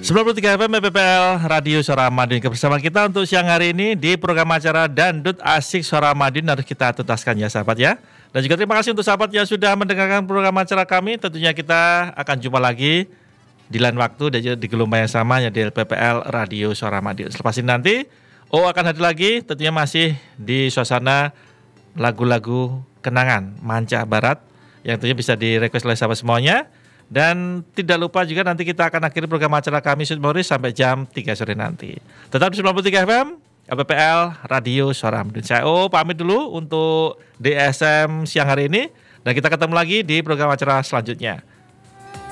93 FM PPL Radio Suara Madiun. Kebersamaan kita untuk siang hari ini di program acara Dandut Asik Suara Madiun harus kita tuntaskan ya sahabat ya. Dan juga terima kasih untuk sahabat yang sudah mendengarkan program acara kami. Tentunya kita akan jumpa lagi di lain waktu dan juga di gelombang yang sama ya di PPL Radio Suara Madiun. Selepas ini nanti akan hadir lagi tentunya masih di suasana lagu-lagu kenangan Manca Barat yang tentunya bisa di-request oleh sahabat semuanya. Dan tidak lupa juga nanti kita akan akhiri program acara kami Sweet Memories sampai jam 3 sore nanti. Tetap di 93 FM LPPL Radio Suara Madiun. Saya pamit dulu untuk DSM siang hari ini dan kita ketemu lagi di program acara selanjutnya.